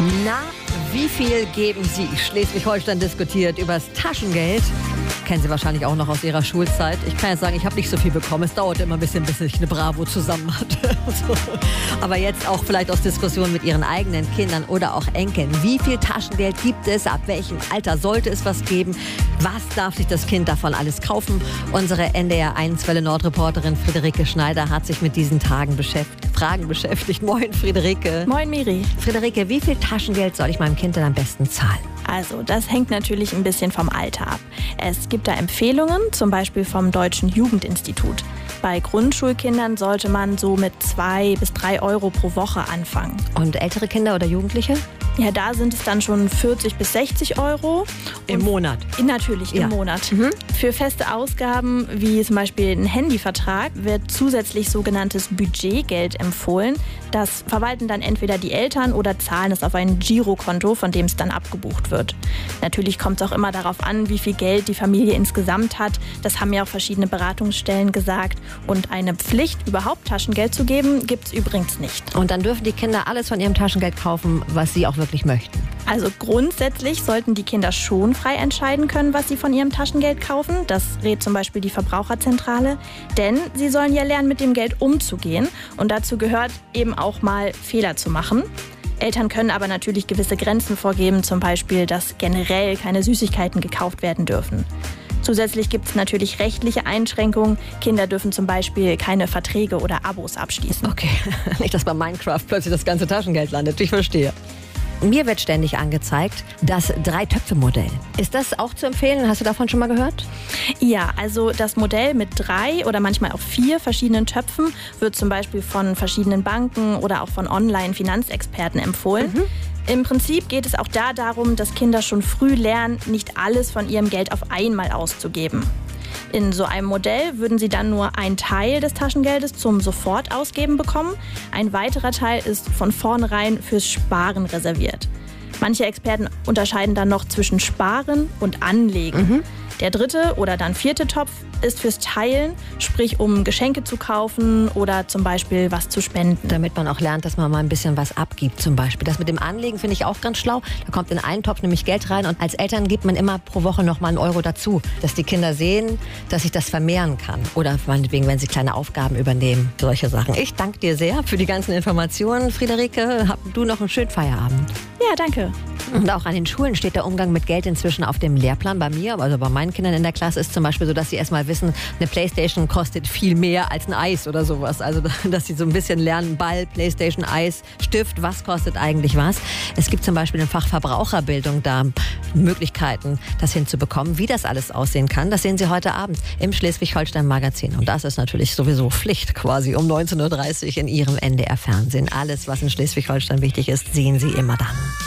Na, wie viel geben Sie? Schleswig-Holstein diskutiert über das Taschengeld. Kennen Sie wahrscheinlich auch noch aus Ihrer Schulzeit. Ich kann ja sagen, ich habe nicht so viel bekommen. Es dauerte immer ein bisschen, bis ich eine Bravo zusammen hatte. Aber jetzt auch vielleicht aus Diskussionen mit Ihren eigenen Kindern oder auch Enkeln. Wie viel Taschengeld gibt es? Ab welchem Alter sollte es was geben? Was darf sich das Kind davon alles kaufen? Unsere NDR1 Welle Nord-Reporterin Friederike Schneider hat sich mit diesen Fragen beschäftigt. Moin, Friederike. Moin, Miri. Friederike, wie viel Taschengeld soll ich meinem Kind denn am besten zahlen? Also, das hängt natürlich ein bisschen vom Alter ab. Es gibt da Empfehlungen, zum Beispiel vom Deutschen Jugendinstitut. Bei Grundschulkindern sollte man so mit 2 bis 3 Euro pro Woche anfangen. Und ältere Kinder oder Jugendliche? Ja, da sind es dann schon 40 bis 60 Euro. Im Monat? Natürlich, im Monat. Für feste Ausgaben, wie zum Beispiel ein Handyvertrag, wird zusätzlich sogenanntes Budgetgeld empfohlen. Das verwalten dann entweder die Eltern oder zahlen es auf ein Girokonto, von dem es dann abgebucht wird. Natürlich kommt es auch immer darauf an, wie viel Geld die Familie insgesamt hat. Das haben ja auch verschiedene Beratungsstellen gesagt. Und eine Pflicht, überhaupt Taschengeld zu geben, gibt es übrigens nicht. Und dann dürfen die Kinder alles von ihrem Taschengeld kaufen, was sie auch wirklich möchten? Also grundsätzlich sollten die Kinder schon frei entscheiden können, was sie von ihrem Taschengeld kaufen. Das rät zum Beispiel die Verbraucherzentrale. Denn sie sollen ja lernen, mit dem Geld umzugehen. Und dazu gehört eben auch mal Fehler zu machen. Eltern können aber natürlich gewisse Grenzen vorgeben, zum Beispiel, dass generell keine Süßigkeiten gekauft werden dürfen. Zusätzlich gibt es natürlich rechtliche Einschränkungen. Kinder dürfen zum Beispiel keine Verträge oder Abos abschließen. Okay, nicht, dass bei Minecraft plötzlich das ganze Taschengeld landet. Ich verstehe. Mir wird ständig angezeigt, das 3-Töpfe-Modell. Ist das auch zu empfehlen? Hast du davon schon mal gehört? Ja, also das Modell mit 3 oder manchmal auch 4 verschiedenen Töpfen wird zum Beispiel von verschiedenen Banken oder auch von Online-Finanzexperten empfohlen. Im Prinzip geht es auch da darum, dass Kinder schon früh lernen, nicht alles von ihrem Geld auf einmal auszugeben. In so einem Modell würden sie dann nur einen Teil des Taschengeldes zum Sofortausgeben bekommen. Ein weiterer Teil ist von vornherein fürs Sparen reserviert. Manche Experten unterscheiden dann noch zwischen Sparen und Anlegen. Der 3. oder dann 4. Topf ist fürs Teilen, sprich um Geschenke zu kaufen oder zum Beispiel was zu spenden. Damit man auch lernt, dass man mal ein bisschen was abgibt zum Beispiel. Das mit dem Anlegen finde ich auch ganz schlau. Da kommt in einen Topf nämlich Geld rein und als Eltern gibt man immer pro Woche noch mal einen Euro dazu, dass die Kinder sehen, dass sich das vermehren kann. Oder meinetwegen, wenn sie kleine Aufgaben übernehmen, solche Sachen. Ich danke dir sehr für die ganzen Informationen. Friederike, hab du noch einen schönen Feierabend. Ja, danke. Und auch an den Schulen steht der Umgang mit Geld inzwischen auf dem Lehrplan. Bei mir, also bei meinen Kindern in der Klasse ist zum Beispiel so, dass sie erstmal wissen, eine Playstation kostet viel mehr als ein Eis oder sowas. Also, dass sie so ein bisschen lernen, Ball, Playstation, Eis, Stift, was kostet eigentlich was. Es gibt zum Beispiel im Fach Verbraucherbildung da Möglichkeiten, das hinzubekommen. Wie das alles aussehen kann, das sehen Sie heute Abend im Schleswig-Holstein-Magazin. Und das ist natürlich sowieso Pflicht quasi um 19.30 Uhr in Ihrem NDR-Fernsehen. Alles, was in Schleswig-Holstein wichtig ist, sehen Sie immer dann.